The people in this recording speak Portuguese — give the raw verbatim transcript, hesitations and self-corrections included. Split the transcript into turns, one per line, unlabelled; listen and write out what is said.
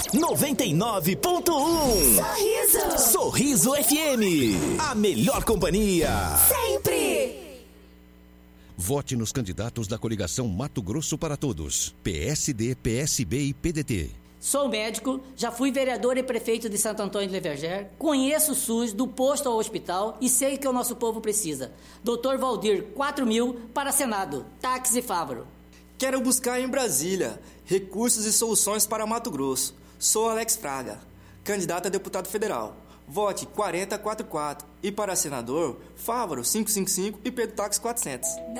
noventa e nove ponto um.
Sorriso.
Sorriso F M. A melhor companhia.
Sempre.
Vote nos candidatos da coligação Mato Grosso para Todos. P S D, P S B e P D T.
Sou médico, já fui vereador e prefeito de Santo Antônio de Leverger, conheço o SUS do posto ao hospital e sei que o nosso povo precisa. doutor Valdir, quatro mil para Senado. Táxi Fávaro.
Quero buscar em Brasília recursos e soluções para Mato Grosso. Sou Alex Fraga, candidato a deputado federal. Vote quarenta e quarenta e quatro. E para senador, Fávaro cinco cinco cinco e Pedro Táxi quatrocentos.